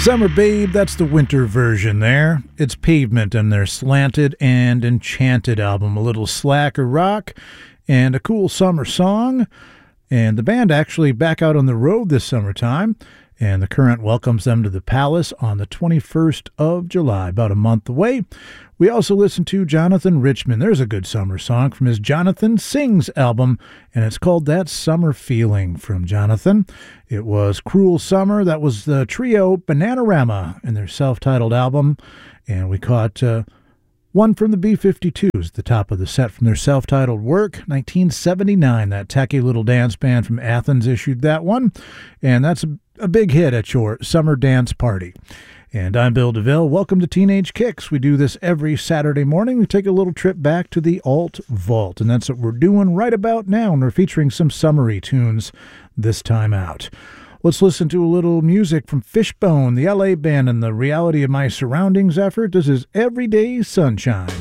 Summer Babe, that's the winter version there. It's Pavement and their Slanted and Enchanted album. A little slacker rock and a cool summer song. And the band actually back out on the road this summertime. And the Current welcomes them to the Palace on the 21st of July, about a month away. We also listened to Jonathan Richman. There's a good summer song from his Jonathan Sings album, and it's called That Summer Feeling from Jonathan. It was Cruel Summer. That was the trio Bananarama in their self-titled album. And we caught one from the B-52s, the top of the set from their self-titled work, 1979. That tacky little dance band from Athens issued that one. And that's a big hit at your summer dance party. And I'm Bill DeVille. Welcome to Teenage Kicks. We do this every Saturday morning. We take a little trip back to the Alt Vault, and that's what we're doing right about now, and we're featuring some summery tunes this time out. Let's listen to a little music from Fishbone, the LA band, and the Reality of My Surroundings effort. This is Everyday Sunshine.